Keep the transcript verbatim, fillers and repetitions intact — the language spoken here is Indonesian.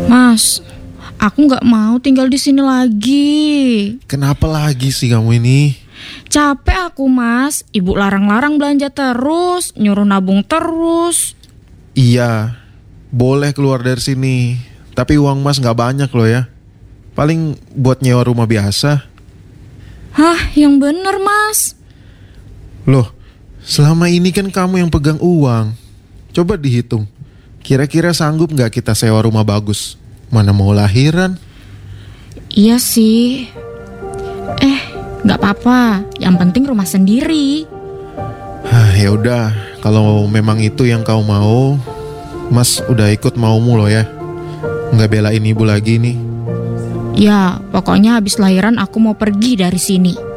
Mas, aku nggak mau tinggal di sini lagi. Kenapa lagi sih kamu ini? Capek aku, Mas. Ibu larang-larang belanja terus, nyuruh nabung terus. Iya, boleh keluar dari sini. Tapi uang mas gak banyak loh ya. Paling buat nyewa rumah biasa. Hah, yang bener, Mas. Loh, selama ini kan kamu yang pegang uang. Coba dihitung. Kira-kira sanggup gak kita sewa rumah bagus? Mana mau lahiran? Iya sih. Eh, nggak apa-apa. Yang penting rumah sendiri. Hah, ya udah. Kalau memang itu yang kau mau, mas udah ikut maumu loh ya. Nggak belain ibu lagi nih. Ya, pokoknya habis lahiran aku mau pergi dari sini.